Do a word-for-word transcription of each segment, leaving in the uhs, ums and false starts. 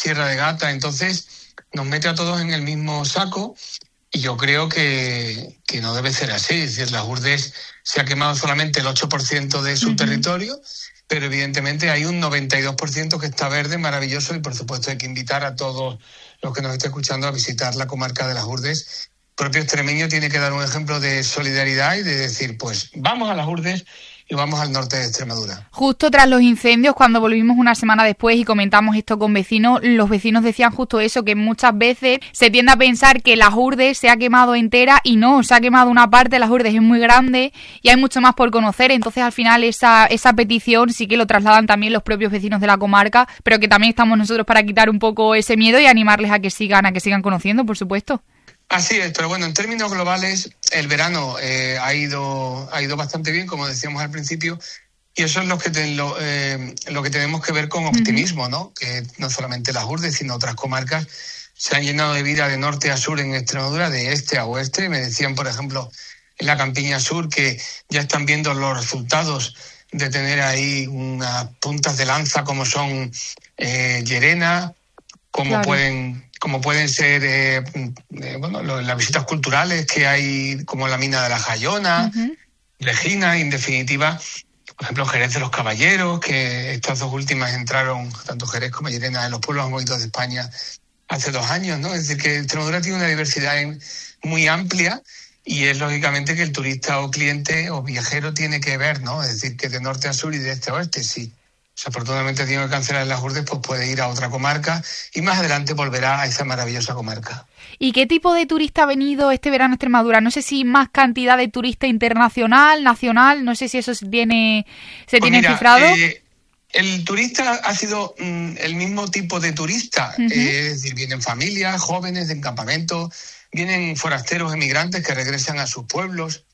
Sierra de Gata, entonces nos mete a todos en el mismo saco y yo creo que, que no debe ser así. Es decir, Las Hurdes se ha quemado solamente el ocho por ciento de su uh-huh. territorio, pero evidentemente hay un noventa y dos por ciento que está verde, maravilloso, y por supuesto hay que invitar a todos los que nos estén escuchando a visitar la comarca de Las Hurdes. El propio extremeño tiene que dar un ejemplo de solidaridad y de decir, pues vamos a Las Hurdes y vamos al norte de Extremadura. Justo tras los incendios, cuando volvimos una semana después y comentamos esto con vecinos, los vecinos decían justo eso, que muchas veces se tiende a pensar que Las Hurdes se ha quemado entera y no, se ha quemado una parte. Las Hurdes es muy grande y hay mucho más por conocer, entonces al final esa, esa petición sí que lo trasladan también los propios vecinos de la comarca, pero que también estamos nosotros para quitar un poco ese miedo y animarles a que sigan, a que sigan conociendo, por supuesto. Así es, pero bueno, en términos globales, el verano eh, ha ido ha ido bastante bien, como decíamos al principio, y eso es lo que te, lo, eh, lo que tenemos que ver con optimismo, ¿no? Que no solamente Las Hurdes, sino otras comarcas se han llenado de vida de norte a sur en Extremadura, de este a oeste. Me decían, por ejemplo, en la Campiña Sur, que ya están viendo los resultados de tener ahí unas puntas de lanza como son eh, Llerena, como claro. pueden... como pueden ser eh, eh, bueno, lo, las visitas culturales que hay, como la mina de la Jayona, uh-huh. Regina, en definitiva, por ejemplo, Jerez de los Caballeros, que estas dos últimas entraron, tanto Jerez como Llerena, en los pueblos más bonitos de España hace dos años, ¿no? Es decir, que Extremadura tiene una diversidad muy amplia y es lógicamente que el turista o cliente o viajero tiene que ver, ¿no? Es decir, que de norte a sur y de este a oeste, sí. Desafortunadamente tiene que cancelar Las Hurdes, pues puede ir a otra comarca y más adelante volverá a esa maravillosa comarca. ¿Y qué tipo de turista ha venido este verano a Extremadura? No sé si más cantidad de turista internacional, nacional, no sé si eso se tiene, se pues tiene mira, cifrado. Eh, el turista ha sido mm, el mismo tipo de turista, uh-huh. eh, es decir, vienen familias, jóvenes de campamento, vienen forasteros emigrantes que regresan a sus pueblos,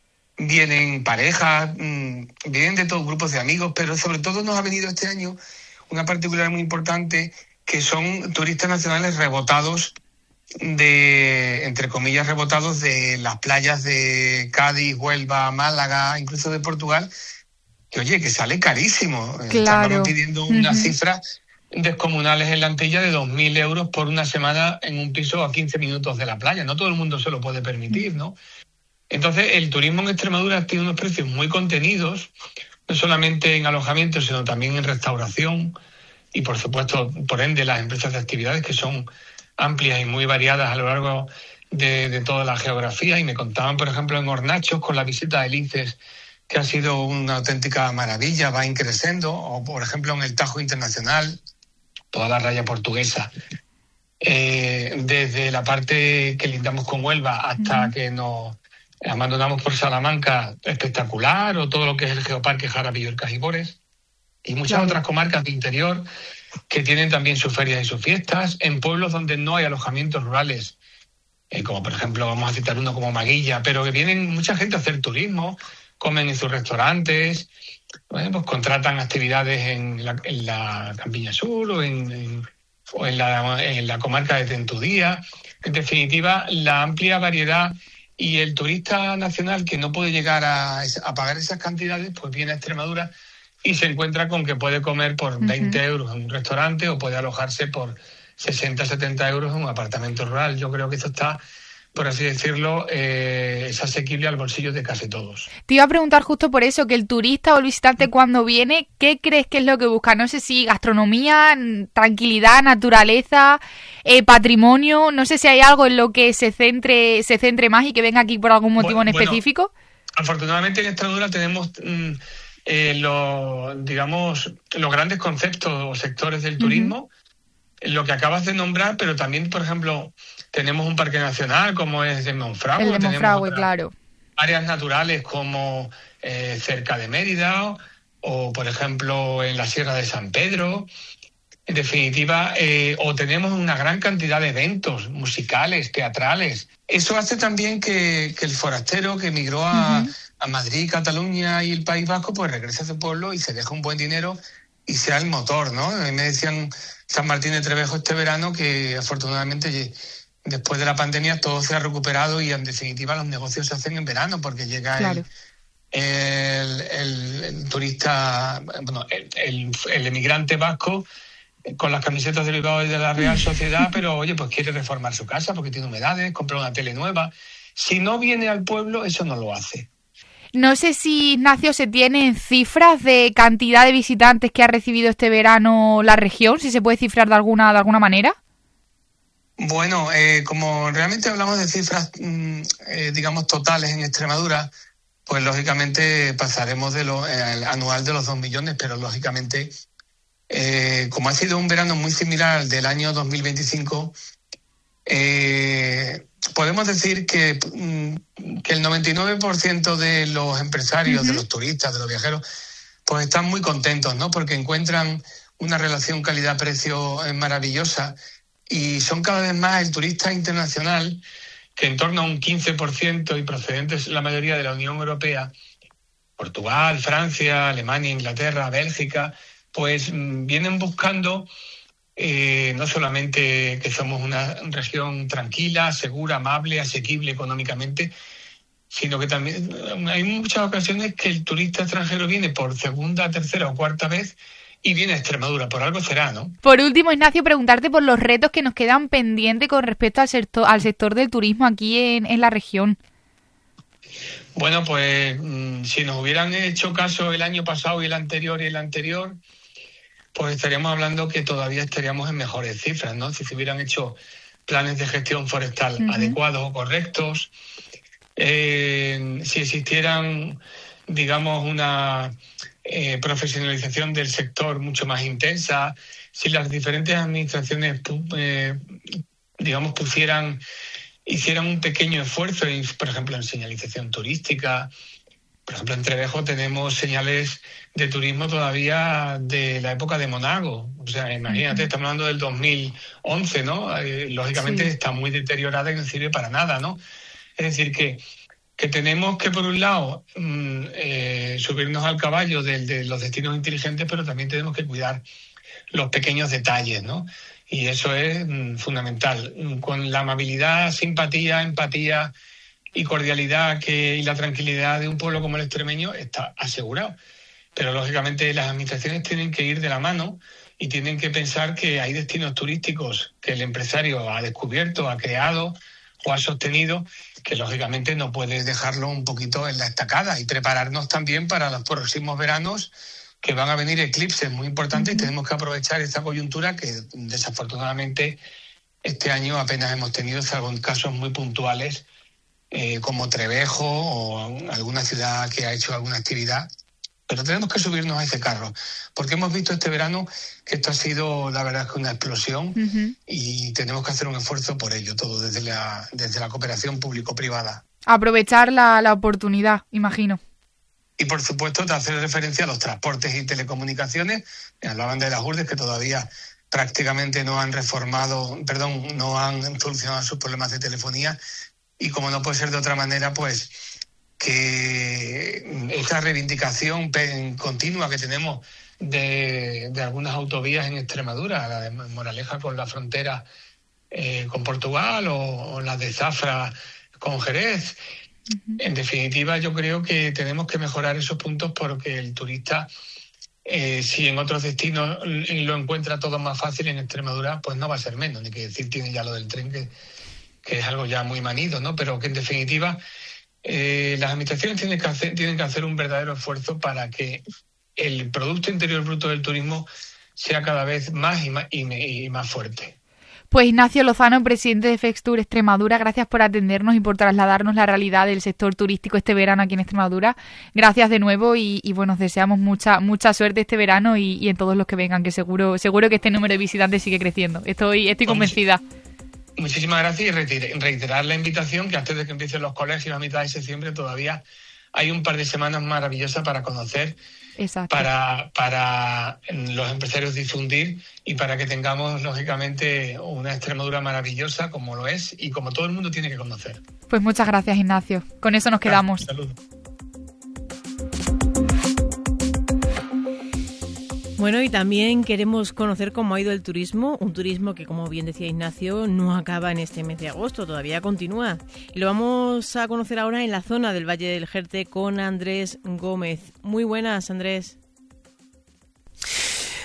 vienen parejas, mmm, vienen de todos grupos de amigos, pero sobre todo nos ha venido este año una particular muy importante, que son turistas nacionales rebotados de, entre comillas, rebotados de las playas de Cádiz, Huelva, Málaga, incluso de Portugal, que oye, que sale carísimo. Claro. Estamos pidiendo uh-huh. unas cifras descomunales en la Antilla de dos mil euros por una semana en un piso a quince minutos de la playa. No todo el mundo se lo puede permitir, ¿no? Entonces, el turismo en Extremadura tiene unos precios muy contenidos, no solamente en alojamiento, sino también en restauración y, por supuesto, por ende, las empresas de actividades, que son amplias y muy variadas a lo largo de, de toda la geografía. Y me contaban, por ejemplo, en Hornachos, con la visita de Linces, que ha sido una auténtica maravilla, va increciendo, o, por ejemplo, en el Tajo Internacional, toda la raya portuguesa, eh, desde la parte que lindamos con Huelva hasta uh-huh. que nos abandonamos por Salamanca, espectacular, o todo lo que es el Geoparque Jara, Villorcas y Bores, y muchas claro. otras comarcas de interior que tienen también sus ferias y sus fiestas, en pueblos donde no hay alojamientos rurales, eh, como por ejemplo, vamos a citar uno como Maguilla, pero que vienen mucha gente a hacer turismo, comen en sus restaurantes, bueno, pues contratan actividades en la, en la Campiña Sur o en, en, o en, la, en la comarca de Tentudía. En definitiva, la amplia variedad. Y el turista nacional que no puede llegar a, a pagar esas cantidades, pues viene a Extremadura y se encuentra con que puede comer por uh-huh. veinte euros en un restaurante o puede alojarse por sesenta, setenta euros en un apartamento rural. Yo creo que eso está, por así decirlo, eh, es asequible al bolsillo de casi todos. Te iba a preguntar justo por eso, que el turista o el visitante cuando viene, ¿qué crees que es lo que busca? No sé si gastronomía, tranquilidad, naturaleza, eh, patrimonio, no sé si hay algo en lo que se centre se centre más y que venga aquí por algún motivo bueno, en específico. Bueno, afortunadamente en Extremadura tenemos mm, eh, los, digamos, los grandes conceptos o sectores del turismo, uh-huh. lo que acabas de nombrar, pero también, por ejemplo, tenemos un parque nacional como es de Monfragüe, el de Monfragüe, claro. Áreas naturales como eh, cerca de Mérida o, o, por ejemplo, en la Sierra de San Pedro. En definitiva, eh, o tenemos una gran cantidad de eventos musicales, teatrales. Eso hace también que, que el forastero que emigró a, uh-huh. a Madrid, Cataluña y el País Vasco, pues regrese a su pueblo y se deje un buen dinero y sea el motor, ¿no? A mí me decían San Martín de Trevejo este verano que afortunadamente después de la pandemia todo se ha recuperado y en definitiva los negocios se hacen en verano porque llega claro. el, el, el, el turista, bueno, el, el, el emigrante vasco con las camisetas de Bilbao y de la Real Sociedad, pero oye, pues quiere reformar su casa porque tiene humedades, comprar una tele nueva. Si no viene al pueblo, eso no lo hace. No sé si, Ignacio, se tienen cifras de cantidad de visitantes que ha recibido este verano la región, si se puede cifrar de alguna, de alguna manera. Bueno, eh, como realmente hablamos de cifras, mm, eh, digamos, totales en Extremadura, pues lógicamente pasaremos de lo eh, anual de los dos millones, pero lógicamente, eh, como ha sido un verano muy similar al del año dos mil veinticinco, eh, podemos decir que, que el noventa y nueve por ciento de los empresarios, uh-huh. de los turistas, de los viajeros, pues están muy contentos, ¿no? Porque encuentran una relación calidad-precio maravillosa y son cada vez más el turista internacional, que en torno a un quince por ciento y procedentes la mayoría de la Unión Europea, Portugal, Francia, Alemania, Inglaterra, Bélgica, pues vienen buscando eh, no solamente que somos una región tranquila, segura, amable, asequible económicamente, sino que también hay muchas ocasiones que el turista extranjero viene por segunda, tercera o cuarta vez y viene a Extremadura, por algo será, ¿no? Por último, Ignacio, preguntarte por los retos que nos quedan pendientes con respecto al sector, al sector del turismo aquí en, en la región. Bueno, pues si nos hubieran hecho caso el año pasado y el anterior y el anterior, pues estaríamos hablando que todavía estaríamos en mejores cifras, ¿no? Si se hubieran hecho planes de gestión forestal uh-huh. adecuados o correctos, eh, si existieran, digamos, una eh, profesionalización del sector mucho más intensa, si las diferentes administraciones, eh, digamos, pusieran, hicieran un pequeño esfuerzo, en, por ejemplo, en señalización turística. Por ejemplo, en Trevejo tenemos señales de turismo todavía de la época de Monago. O sea, imagínate, uh-huh. estamos hablando del dos mil once, ¿no? Eh, lógicamente sí. está muy deteriorada y no sirve para nada, ¿no? Es decir, que, que tenemos que, por un lado, mmm, eh, subirnos al caballo de, de los destinos inteligentes, pero también tenemos que cuidar los pequeños detalles, ¿no? Y eso es mmm, fundamental. Con la amabilidad, simpatía, empatía y cordialidad que, y la tranquilidad de un pueblo como el extremeño está asegurado. Pero, lógicamente, las administraciones tienen que ir de la mano y tienen que pensar que hay destinos turísticos que el empresario ha descubierto, ha creado o ha sostenido, que, lógicamente, no puedes dejarlo un poquito en la estacada y prepararnos también para los próximos veranos, que van a venir eclipses muy importantes y tenemos que aprovechar esta coyuntura que, desafortunadamente, este año apenas hemos tenido, salvo en casos muy puntuales, Eh, como Trevejo o alguna ciudad que ha hecho alguna actividad, pero tenemos que subirnos a ese carro, porque hemos visto este verano que esto ha sido, la verdad, es que una explosión uh-huh. y tenemos que hacer un esfuerzo por ello, todo desde la, desde la cooperación público-privada. Aprovechar la, la oportunidad, imagino. Y, por supuesto, de hacer referencia a los transportes y telecomunicaciones. Me hablaban de las U R D S que todavía prácticamente no han reformado, perdón, no han solucionado sus problemas de telefonía. Y como no puede ser de otra manera, pues que esta reivindicación continua que tenemos de, de algunas autovías en Extremadura, la de Moraleja con la frontera eh, con Portugal o, o la de Zafra con Jerez. Uh-huh. En definitiva, yo creo que tenemos que mejorar esos puntos porque el turista, eh, si en otros destinos lo encuentra todo más fácil, en Extremadura pues no va a ser menos, ni que decir tiene ya lo del tren que... que es algo ya muy manido, ¿no? Pero que en definitiva eh, las administraciones tienen que hacer, tienen que hacer un verdadero esfuerzo para que el Producto Interior Bruto del turismo sea cada vez más y más, y, y más fuerte. Pues Ignacio Lozano, presidente de Fextur Extremadura, gracias por atendernos y por trasladarnos la realidad del sector turístico este verano aquí en Extremadura. Gracias de nuevo y, y bueno, os deseamos mucha mucha suerte este verano y, y en todos los que vengan, que seguro seguro que este número de visitantes sigue creciendo. Estoy estoy convencida. Muchísimas gracias y reiterar la invitación que antes de que empiecen los colegios a mitad de septiembre todavía hay un par de semanas maravillosas para conocer, Exacto. para para los empresarios difundir y para que tengamos, lógicamente, una Extremadura maravillosa como lo es y como todo el mundo tiene que conocer. Pues muchas gracias, Ignacio. Con eso nos quedamos. Saludos. Bueno, y también queremos conocer cómo ha ido el turismo, un turismo que, como bien decía Ignacio, no acaba en este mes de agosto, todavía continúa. Y lo vamos a conocer ahora en la zona del Valle del Jerte con Andrés Gómez. Muy buenas, Andrés.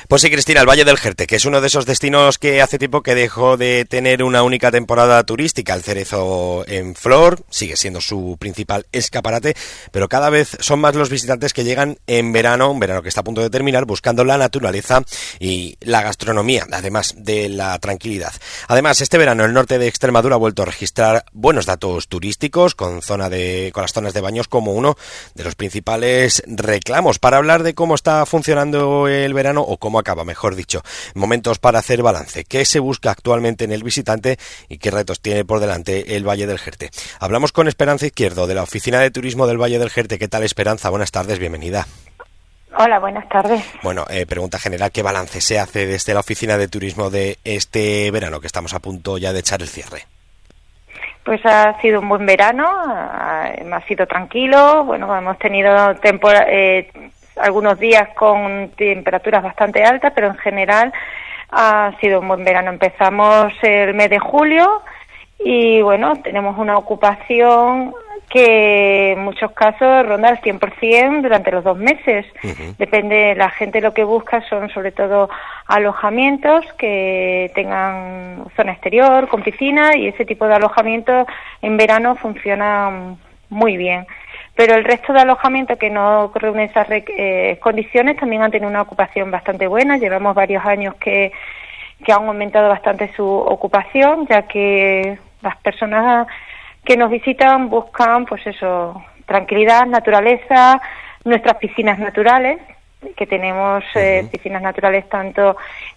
Pues sí, Cristina, el Valle del Jerte, que es uno de esos destinos que hace tiempo que dejó de tener una única temporada turística. El cerezo en flor sigue siendo su principal escaparate, pero cada vez son más los visitantes que llegan en verano, un verano que está a punto de terminar, buscando la naturaleza y la gastronomía, además de la tranquilidad. Además, este verano el norte de Extremadura ha vuelto a registrar buenos datos turísticos, con zona de, con las zonas de baños como uno de los principales reclamos. Para hablar de cómo está funcionando el verano, o cómo acaba, mejor dicho, momentos para hacer balance, qué se busca actualmente en el visitante y qué retos tiene por delante el Valle del Jerte. Hablamos con Esperanza Izquierdo, de la Oficina de Turismo del Valle del Jerte. ¿Qué tal, Esperanza? Buenas tardes, bienvenida. Hola, buenas tardes. Bueno, eh, pregunta general, ¿qué balance se hace desde la Oficina de Turismo de este verano, que estamos a punto ya de echar el cierre? Pues ha sido un buen verano, ha, ha sido tranquilo. Bueno, hemos tenido tempora- eh, algunos días con temperaturas bastante altas, pero en general ha sido un buen verano. Empezamos el mes de julio y, bueno, tenemos una ocupación que en muchos casos ronda el cien por ciento durante los dos meses. Uh-huh. Depende, la gente lo que busca son sobre todo alojamientos que tengan zona exterior, con piscina, y ese tipo de alojamientos en verano funcionan muy bien. Pero el resto de alojamientos que no reúnen esas eh, condiciones también han tenido una ocupación bastante buena. Llevamos varios años que, que han aumentado bastante su ocupación, ya que las personas que nos visitan buscan, pues eso, tranquilidad, naturaleza, nuestras piscinas naturales, que tenemos eh, uh-huh. piscinas naturales tanto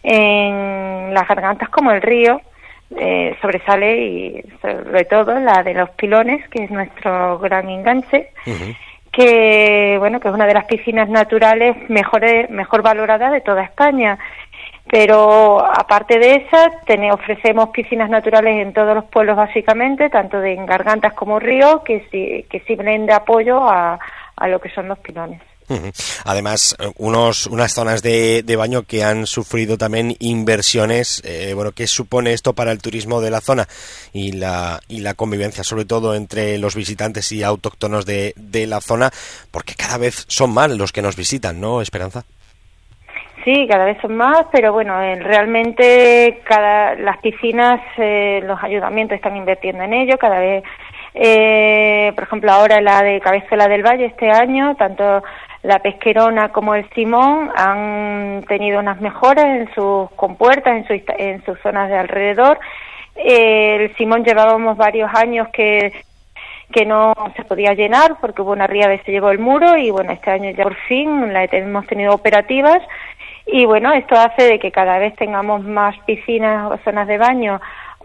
en las gargantas como el río. Eh, sobresale y sobre todo la de los Pilones, que es nuestro gran enganche, uh-huh. que bueno que es una de las piscinas naturales mejores, mejor valoradas de toda España. Pero aparte de esa, ten, ofrecemos piscinas naturales en todos los pueblos básicamente, tanto de en gargantas como ríos, que sí, que sirven de apoyo a, a lo que son los Pilones. Además, unos unas zonas de, de baño que han sufrido también inversiones. Eh, bueno, ¿qué supone esto para el turismo de la zona y la y la convivencia, sobre todo entre los visitantes y autóctonos de, de la zona? Porque cada vez son más los que nos visitan, ¿no, Esperanza? Sí, cada vez son más, pero bueno, eh, realmente cada las piscinas, eh, los ayuntamientos están invirtiendo en ello, cada vez, eh, por ejemplo, ahora la de Cabezuela del Valle este año, tanto la Pesquerona como el Simón han tenido unas mejoras en sus compuertas, en, su, en sus zonas de alrededor. Eh, el Simón llevábamos varios años que que no se podía llenar porque hubo una ría que se llevó el muro y bueno, este año ya por fin la hemos tenido operativas y bueno, esto hace de que cada vez tengamos más piscinas o zonas de baño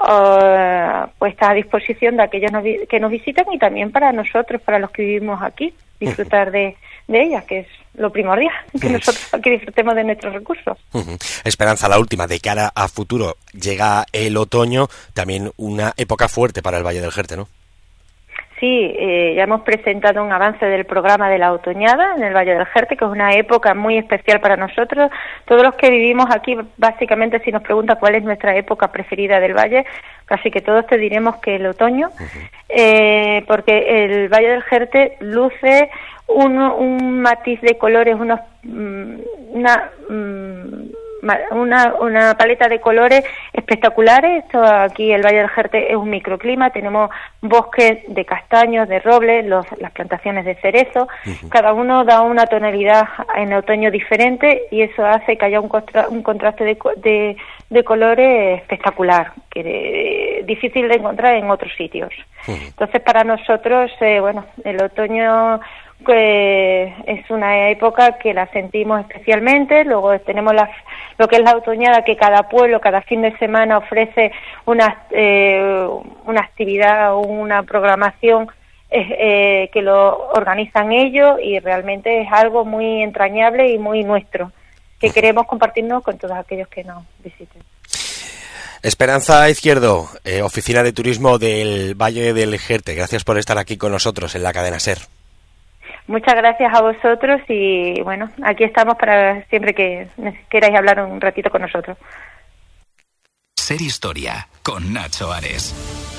uh, puestas a disposición de aquellos no, que nos visitan y también para nosotros, para los que vivimos aquí, disfrutar de, de ellas, que es lo primordial, que nosotros aquí disfrutemos de nuestros recursos. Uh-huh. Esperanza, la última, de cara a futuro, llega el otoño, también una época fuerte para el Valle del Jerte, ¿no? Sí, eh, ya hemos presentado un avance del programa de la otoñada en el Valle del Jerte, que es una época muy especial para nosotros. Todos los que vivimos aquí, básicamente, si nos preguntan cuál es nuestra época preferida del Valle, casi que todos te diremos que el otoño, uh-huh. eh, porque el Valle del Jerte luce un, un matiz de colores, unos, una... Una, una paleta de colores espectaculares. Esto aquí el Valle del Jerte es un microclima, tenemos bosques de castaños, de robles, los, las plantaciones de cerezo, uh-huh. cada uno da una tonalidad en otoño diferente y eso hace que haya un, contra, un contraste de, de, de colores espectacular, que es difícil de encontrar en otros sitios. Uh-huh. Entonces para nosotros, eh, bueno, el otoño que es una época que la sentimos especialmente. Luego tenemos la, lo que es la otoñada, que cada pueblo, cada fin de semana ofrece una, eh, una actividad o una programación eh, eh, que lo organizan ellos y realmente es algo muy entrañable y muy nuestro, que queremos compartirnos con todos aquellos que nos visiten. Esperanza Izquierdo, eh, Oficina de Turismo del Valle del Jerte, gracias por estar aquí con nosotros en la cadena SER. Muchas gracias a vosotros y bueno, aquí estamos para siempre que queráis hablar un ratito con nosotros. SER Historia con Nacho Ares.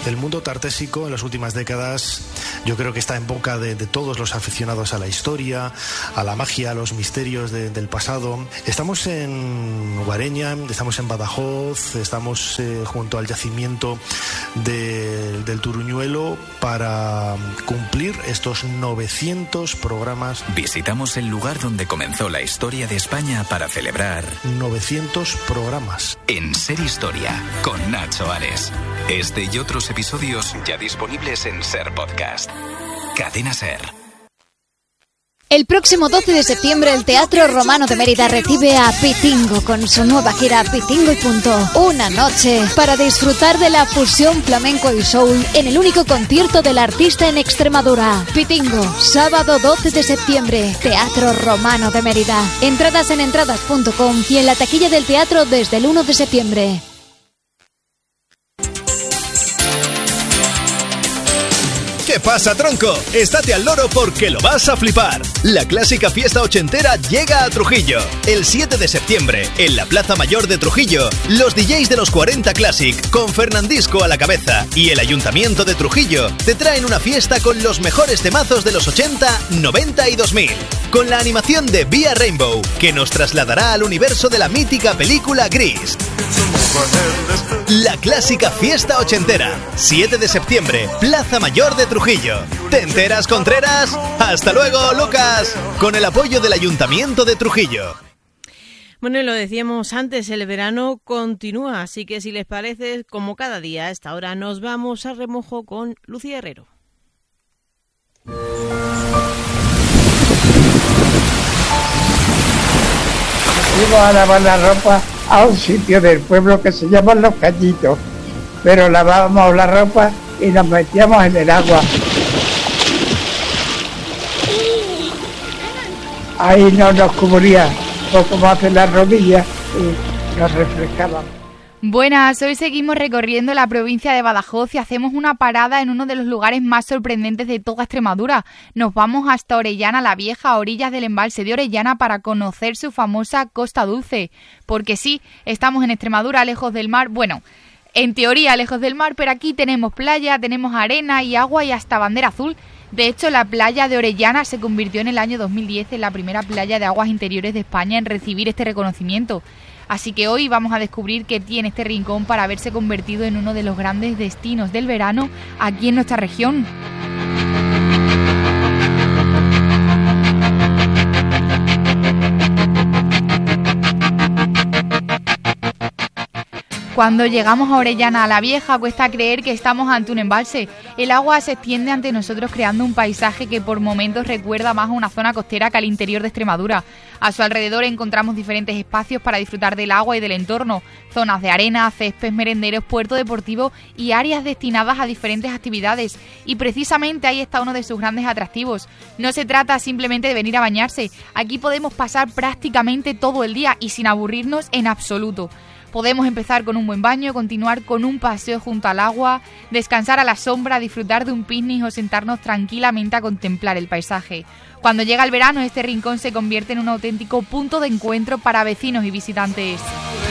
El mundo tartésico en las últimas décadas yo creo que está en boca de, de todos los aficionados a la historia, a la magia, a los misterios de, del pasado. Estamos en Guareña, estamos en Badajoz, estamos eh, junto al yacimiento de, del Turuñuelo para cumplir estos novecientos programas. Visitamos el lugar donde comenzó la historia de España para celebrar novecientos programas. En Ser Historia, con Nacho Ares. Este y otros episodios ya disponibles en Ser Podcast. Cadena Ser. El próximo doce de septiembre el Teatro Romano de Mérida recibe a Pitingo con su nueva gira Pitingo y punto. Una noche para disfrutar de la fusión flamenco y soul en el único concierto del artista en Extremadura. Pitingo, sábado doce de septiembre, Teatro Romano de Mérida. Entradas en entradas punto com y en la taquilla del teatro desde el uno de septiembre. ¿Qué pasa, tronco? Estate al loro porque lo vas a flipar. La clásica fiesta ochentera llega a Trujillo. El siete de septiembre, en la Plaza Mayor de Trujillo, los D Js de los cuarenta Classic, con Fernandisco a la cabeza, y el Ayuntamiento de Trujillo, te traen una fiesta con los mejores temazos de los ochenta, noventa y dos mil. Con la animación de Vía Rainbow, que nos trasladará al universo de la mítica película Gris. La clásica fiesta ochentera, siete de septiembre, Plaza Mayor de Trujillo. ¿Te enteras, Contreras? ¡Hasta luego, Lucas! Con el apoyo del Ayuntamiento de Trujillo. Bueno, y lo decíamos antes, el verano continúa, así que si les parece, como cada día a esta hora, nos vamos a remojo con Lucía Herrero. Fuimos a lavar la ropa a un sitio del pueblo que se llama Los Cañitos, pero lavábamos la ropa y nos metíamos en el agua. Ahí no nos cubría poco más de las rodillas y nos refrescábamos. Buenas, hoy seguimos recorriendo la provincia de Badajoz y hacemos una parada en uno de los lugares más sorprendentes de toda Extremadura. Nos vamos hasta Orellana la Vieja, a orillas del embalse de Orellana, para conocer su famosa Costa Dulce. Porque sí, estamos en Extremadura, lejos del mar. Bueno, en teoría lejos del mar, pero aquí tenemos playa, tenemos arena y agua y hasta bandera azul. De hecho, la playa de Orellana se convirtió en el año dos mil diez en la primera playa de aguas interiores de España en recibir este reconocimiento. Así que hoy vamos a descubrir qué tiene este rincón para haberse convertido en uno de los grandes destinos del verano aquí en nuestra región. Cuando llegamos a Orellana la Vieja cuesta creer que estamos ante un embalse. El agua se extiende ante nosotros creando un paisaje que por momentos recuerda más a una zona costera que al interior de Extremadura. A su alrededor encontramos diferentes espacios para disfrutar del agua y del entorno, zonas de arena, césped, merenderos, puerto deportivo y áreas destinadas a diferentes actividades. Y precisamente ahí está uno de sus grandes atractivos. No se trata simplemente de venir a bañarse, aquí podemos pasar prácticamente todo el día y sin aburrirnos en absoluto. Podemos empezar con un buen baño, continuar con un paseo junto al agua, descansar a la sombra, disfrutar de un picnic o sentarnos tranquilamente a contemplar el paisaje. Cuando llega el verano, este rincón se convierte en un auténtico punto de encuentro para vecinos y visitantes.